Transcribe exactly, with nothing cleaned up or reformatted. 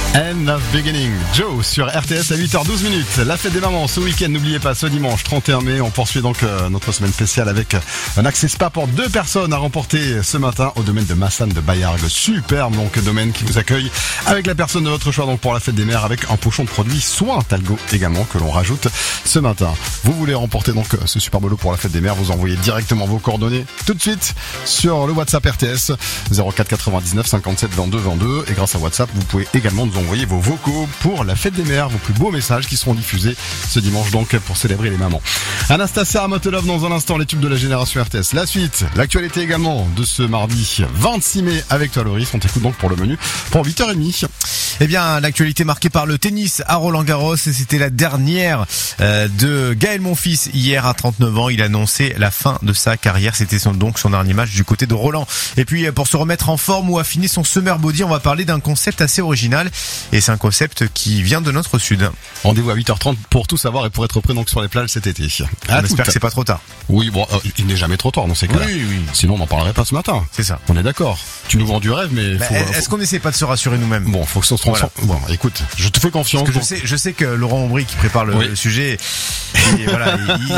End of Beginning, Joe sur R T S à huit heures douze minutes. La fête des mamans ce week-end, n'oubliez pas, ce dimanche trente et un mai, on poursuit donc euh, notre semaine spéciale avec un accès spa pour deux personnes à remporter ce matin au domaine de Massane de Bayargues. Superbe donc domaine qui vous accueille avec la personne de votre choix donc pour la fête des mères avec un pochon de produits soins Talgo également que l'on rajoute ce matin. Vous voulez remporter donc ce super lot pour la fête des mères, vous envoyez directement vos coordonnées tout de suite sur le WhatsApp R T S zéro quatre quatre-vingt-dix-neuf cinquante-sept vingt-deux vingt-deux et grâce à WhatsApp vous pouvez également nous envoyer vos vocaux pour la fête des mères, vos plus beaux messages qui seront diffusés ce dimanche donc pour célébrer les mamans. Anastasia Amatolov dans un instant, les tubes de la génération R T S. La suite, l'actualité également de ce mardi vingt-six mai avec toi Loris, on t'écoute donc pour le menu pour huit heures trente. Eh bien, l'actualité marquée par le tennis à Roland-Garros, et c'était la dernière euh, de Gaël Monfils hier à trente-neuf ans. Il a annoncé la fin de sa carrière. C'était son, donc son dernier match du côté de Roland. Et puis, pour se remettre en forme ou affiner son summer body, on va parler d'un concept assez original. Et c'est un concept qui vient de notre sud. Rendez-vous à huit heures trente pour tout savoir et pour être prêt donc sur les plages cet été. On espère que c'est pas trop tard. Oui, bon, euh, il n'est jamais trop tard dans ces cas-là. Oui, oui. Sinon, on n'en parlerait pas ce matin. C'est ça. On est d'accord. Tu nous vends du rêve, mais Bah, faut, est-ce faut... qu'on essaie pas de se rassurer nous-mêmes? Bon, faut que ça se transforme. Voilà. Bon, écoute, je te fais confiance. Parce que donc... je sais, je sais que Laurent Aubry qui prépare le, oui. le sujet, et voilà, il,